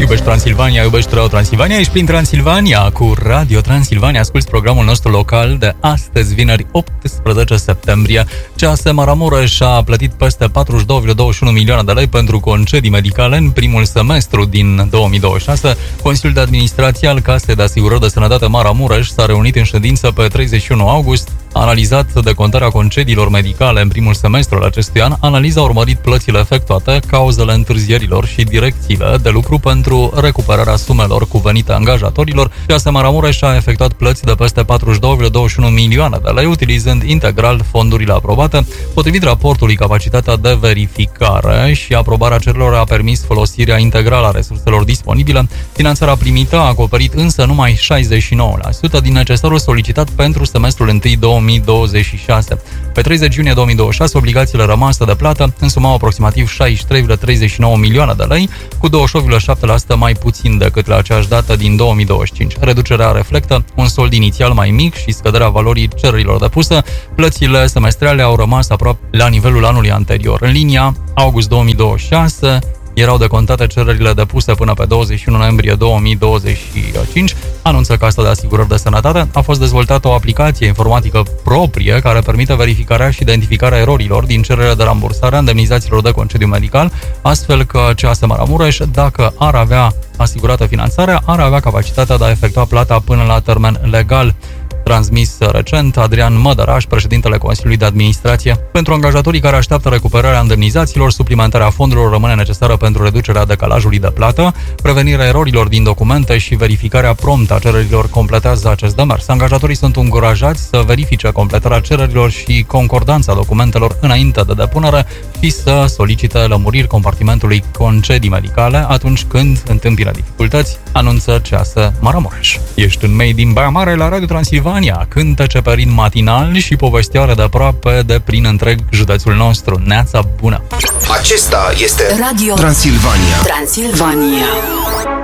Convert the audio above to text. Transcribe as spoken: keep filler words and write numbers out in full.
iubești Transilvania, iubești rău Transilvania, ești prin Transilvania cu Radio Transilvania. Asculți programul nostru local de astăzi, vineri optsprezece septembrie. C A S Maramureș a plătit peste patruzeci și doi virgulă douăzeci și unu milioane de lei pentru concedii medicale în primul semestru din două mii douăzeci și șase. Consiliul de Administrație al Casei de Asigurări de Sănătate Maramureș s-a reunit în ședință pe treizeci și unu august, a analizat decontarea concediilor medicale în primul semestru al acestui an. Analiza a urmărit plățile efectuate, cauzele întârzierilor și direcțiile de lucru pentru recuperarea sumelor cuvenite angajatorilor. C A S Maramureș a efectuat plăți de peste patruzeci și doi virgulă douăzeci și unu milioane de lei, utilizând integral fondurile aprobate. Potrivit raportului, capacitatea de verificare și aprobarea cererilor a permis folosirea integrală a resurselor disponibile. Finanțarea primită a acoperit însă numai șaizeci și nouă la sută din necesarul solicitat pentru semestrul întâi două mii douăzeci și șase. Pe treizeci iunie două mii douăzeci și șase, obligațiile rămase de plată însumau aproximativ șaizeci și trei virgulă treizeci și nouă milioane de lei, cu douăzeci și opt virgulă șapte la sută mai puțin decât la aceeași dată din două mii douăzeci și cinci. Reducerea reflectă un sold inițial mai mic și scăderea valorii cererilor depuse. Plățile semestriale au rămas aproape la nivelul anului anterior. În linia august două mii douăzeci și șase erau decontate cererile depuse până pe douăzeci și unu noiembrie două mii douăzeci și cinci, anunță Casa de Asigurări de Sănătate. A fost dezvoltată o aplicație informatică proprie care permite verificarea și identificarea erorilor din cererile de rambursare a indemnizațiilor de concediu medical, astfel că C A S Maramureș, dacă ar avea asigurată finanțarea, ar avea capacitatea de a efectua plata până la termen legal. Transmis recent Adrian Mădăraș, președintele Consiliului de Administrație. Pentru angajatorii care așteaptă recuperarea indemnizațiilor, suplimentarea fondurilor rămâne necesară pentru reducerea decalajului de plată. Prevenirea erorilor din documente și verificarea promptă a cererilor completează acest demers. Angajatorii sunt încurajați să verifice completarea cererilor și concordanța documentelor înainte de depunere și să solicite lămuriri compartimentului concedii medicale atunci când întâmpină dificultăți, anunță C A S Maramureș. Ești în Made in Baia Mare la Radio Transilvania, cântece pe ritm matinal și povestioare de aproape de prin întreg județul nostru. Neața bună! Acesta este Radio Transilvania. Transilvania.